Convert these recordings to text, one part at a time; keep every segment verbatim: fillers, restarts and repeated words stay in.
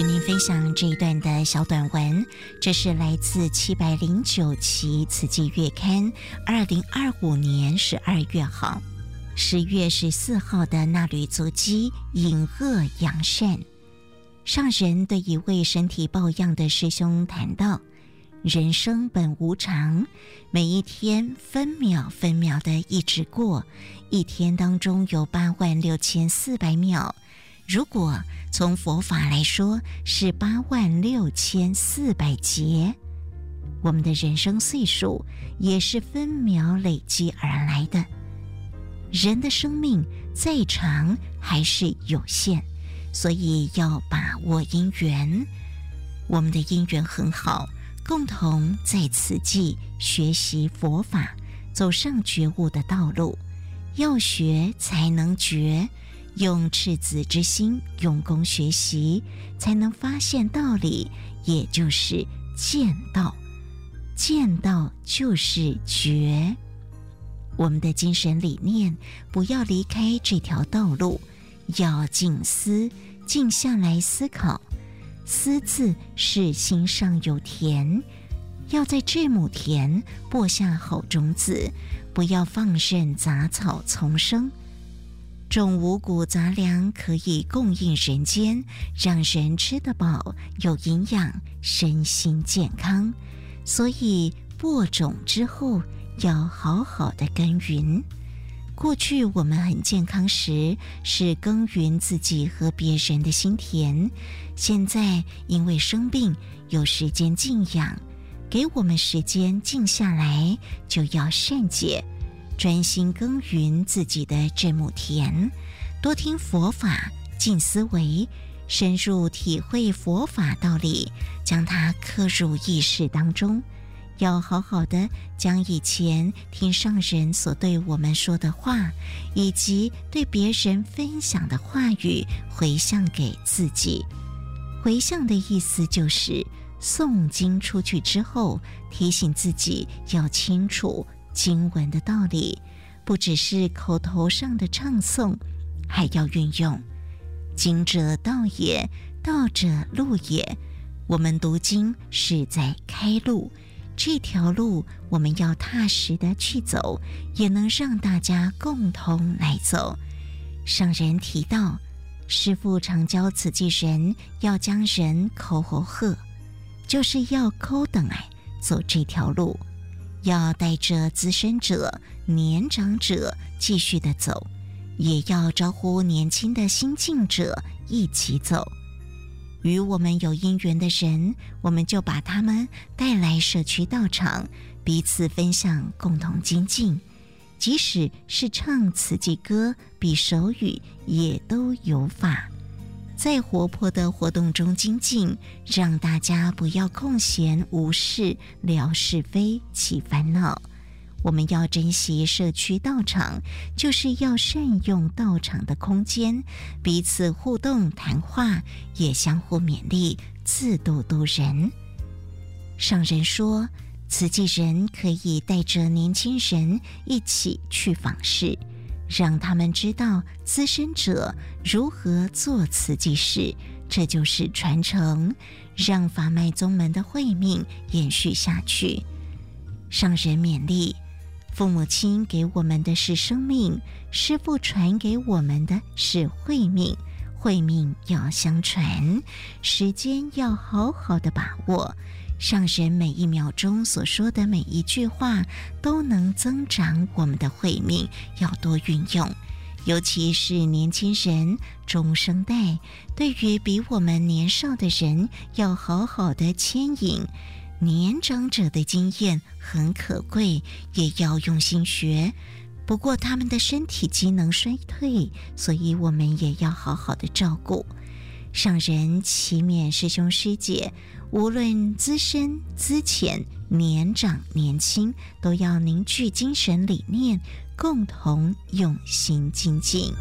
与您分享这一段的小短文，这是来自七百零九期《慈济月刊》二零二五年十二月号，十月十四号的那缕足迹，隐恶扬善。上人对一位身体抱恙的师兄谈到，人生本无常，每一天分秒分秒的一直过，一天当中有八万六千四百秒。如果从佛法来说，是八万六千四百劫。我们的人生岁数也是分秒累积而来的。人的生命再长还是有限，所以要把握因缘。我们的因缘很好，共同在此际学习佛法，走上觉悟的道路。要学才能觉，用赤子之心用功学习，才能发现道理，也就是见道。见道就是觉。我们的精神理念不要离开这条道路，要静思，静下来思考。思字是心上有田，要在这亩田播下好种子，不要放任杂草丛生。种五谷杂粮可以供应人间，让人吃得饱，有营养，身心健康。所以播种之后要好好的耕耘。过去我们很健康时，是耕耘自己和别人的心田，现在因为生病，有时间静养，给我们时间静下来，就要善解，专心耕耘自己的这亩田，多听佛法，静思维，深入体会佛法道理，将它刻入意识当中。要好好的将以前听上人所对我们说的话，以及对别人分享的话语回向给自己。回向的意思就是诵经出去之后，提醒自己要清楚经文的道理，不只是口头上的唱诵，还要运用。经者道也，道者路也。我们读经是在开路，这条路我们要踏实的去走，也能让大家共同来走。上人提到，师父常教慈济人要将人口吼喝，就是要扣等来走这条路，要带着资深者、年长者继续的走，也要招呼年轻的新进者一起走。与我们有因缘的人，我们就把他们带来社区道场，彼此分享，共同精进。即使是唱慈济歌、比手语，也都有法。在活泼的活动中精进，让大家不要空闲无事聊是非、起烦恼。我们要珍惜社区道场，就是要善用道场的空间，彼此互动谈话，也相互勉励，自度度人。上人说，慈济人可以带着年轻人一起去访视，让他们知道资深者如何做慈济事，这就是传承，让法脉宗门的慧命延续下去。上人勉励，父母亲给我们的是生命，师父传给我们的是慧命，慧命要相传，时间要好好的把握。上人每一秒钟所说的每一句话，都能增长我们的慧命，要多运用。尤其是年轻人、中生代，对于比我们年少的人，要好好的牵引。年长者的经验很可贵，也要用心学。不过他们的身体机能衰退，所以我们也要好好的照顾。上人祈勉师兄师姐，无论资深资浅、年长年轻，都要凝聚精神理念，共同用心精进。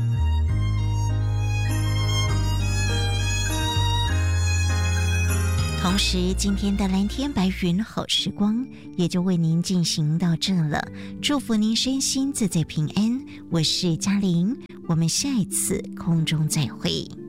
同时，今天的蓝天白云好时光也就为您进行到这了。祝福您身心自在平安，我是嘉玲，我们下一次空中再会。